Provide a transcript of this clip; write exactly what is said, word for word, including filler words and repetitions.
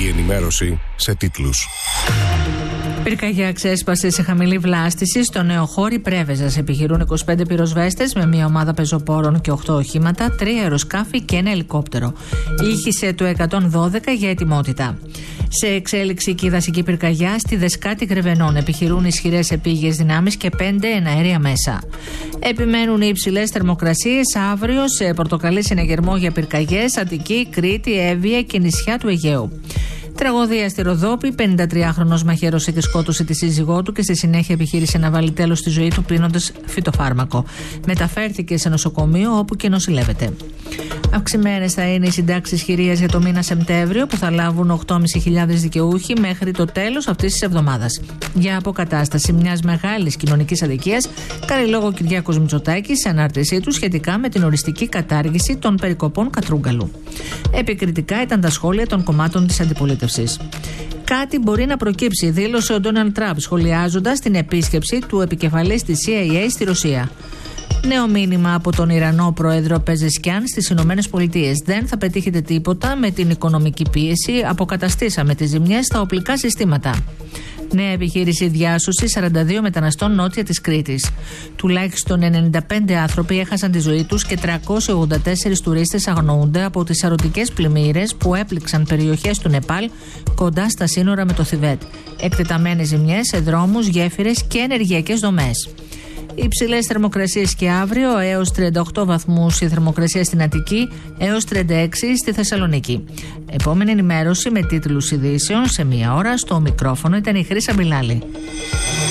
Η ενημέρωση σε τίτλους. Πυρκαγιά ξέσπασε σε χαμηλή βλάστηση στο Νεοχώρι Πρέβεζας. Επιχειρούν είκοσι πέντε πυροσβέστες με μια ομάδα πεζοπόρων και οκτώ οχήματα, τρία αεροσκάφη και ένα ελικόπτερο. Ήχησε το εκατόν δώδεκα για ετοιμότητα. Σε εξέλιξη και η δασική πυρκαγιά στη Δεσκάτη Γρεβενών. Επιχειρούν ισχυρές επίγειες δυνάμεις και πέντε εναέρια μέσα. Επιμένουν οι υψηλές θερμοκρασίες αύριο σε πορτοκαλί συνεγερμό για πυρκαγιές, Αττική, Κρήτη, Εύβοια και νησιά του Αιγαίου. Τραγωδία στη Ροδόπη, πενηντατριάχρονος μαχαίρωσε και σκότωσε τη σύζυγό του και στη συνέχεια επιχείρησε να βάλει τέλος στη ζωή του πίνοντας φυτοφάρμακο. Μεταφέρθηκε σε νοσοκομείο όπου και νοσηλεύεται. Αυξημένες θα είναι οι συντάξεις χειρίας για το μήνα Σεπτέμβριο που θα λάβουν οκτώ χιλιάδες πεντακόσιοι δικαιούχοι μέχρι το τέλος αυτής της εβδομάδας. Για αποκατάσταση μιας μεγάλης κοινωνικής αδικίας, κάνει λόγο ο Κυριάκος Μητσοτάκης σε ανάρτησή του σχετικά με την οριστική κατάργηση των περικοπών Κατρούγκαλου. Επικριτικά ήταν τα σχόλια των κομμάτων της αντιπολίτευσης. Κάτι μπορεί να προκύψει, δήλωσε ο Ντόναλντ Τραμπ, σχολιάζοντας την επίσκεψη του επικεφαλής της σι άι έι στη Ρωσία. Νέο μήνυμα από τον Ιρανό πρόεδρο Πεζεσκιάν στις Ηνωμένες Πολιτείες. Δεν θα πετύχετε τίποτα με την οικονομική πίεση. Αποκαταστήσαμε τις ζημιές στα οπλικά συστήματα. Νέα επιχείρηση διάσωση σαράντα δύο μεταναστών νότια της Κρήτης. Τουλάχιστον ενενήντα πέντε άνθρωποι έχασαν τη ζωή τους και τριακόσιοι ογδόντα τέσσερις τουρίστες αγνοούνται από τις σαρωτικές πλημμύρες που έπληξαν περιοχές του Νεπάλ κοντά στα σύνορα με το Θιβέτ. Εκτεταμένες ζημιές σε δρόμους, γέφυρες και ενεργειακές δομές. Υψηλές θερμοκρασίες και αύριο, έως τριάντα οκτώ βαθμούς η θερμοκρασία στην Αττική, έως τριάντα έξι στη Θεσσαλονίκη. Επόμενη ενημέρωση με τίτλους ειδήσεων σε μία ώρα. Στο μικρόφωνο ήταν η Χρύσα Μπιλάλη.